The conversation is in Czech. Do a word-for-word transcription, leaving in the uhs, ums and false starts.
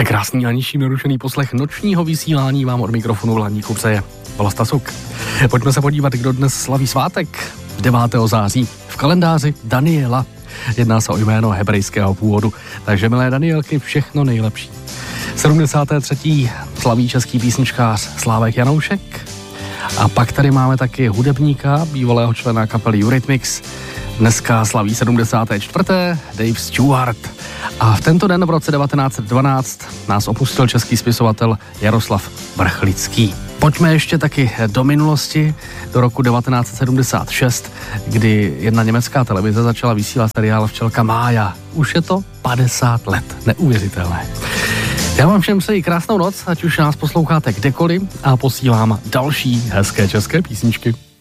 Krásný a nižší nerušený poslech nočního vysílání vám od mikrofonu Vládníku přeje Vlasta Suk. Pojďme se podívat, kdo dnes slaví svátek. devátého září v kalendáři Daniela. Jedná se o jméno hebrejského původu, takže milé Danielky, všechno nejlepší. sedmdesátého třetího slaví český písničkář Slávek Janoušek. A pak tady máme taky hudebníka, bývalého člena kapely Eurythmics. Dneska slaví sedmdesátého čtvrtého Dave Stewart. A v tento den v roce devatenáct set dvanáct nás opustil český spisovatel Jaroslav Vrchlický. Pojďme ještě taky do minulosti, do roku devatenáct set sedmdesát šest, kdy jedna německá televize začala vysílat seriál Včelka Mája. Už je to padesát let, neuvěřitelné. Já vám všem přeji krásnou noc, ať už nás posloucháte kdekoliv, a posílám další hezké české písničky.